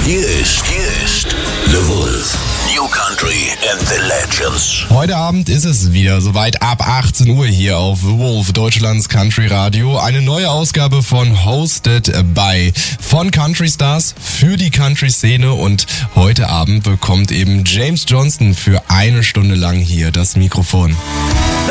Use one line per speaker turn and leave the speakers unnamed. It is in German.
Hier ist The Wolf. New Country and the Legends.
Heute Abend ist es wieder soweit, ab 18 Uhr hier auf The Wolf, Deutschlands Country Radio. Eine neue Ausgabe von Hosted by von Country Stars für die Country-Szene. Und heute Abend bekommt eben James Johnston für eine Stunde lang hier das Mikrofon.